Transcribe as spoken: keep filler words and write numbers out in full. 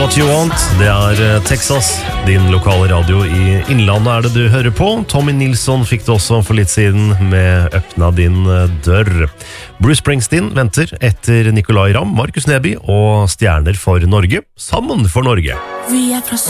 What You Want, det er Texas, din lokale radio i Innlandet er det du hører på. Tommy Nilsson fikk det også for litt siden med Øppna din dør. Bruce Springsteen venter etter Nicolai Ramm, Markus Neby og Stjerner for Norge, sammen for Norge. Vi er fra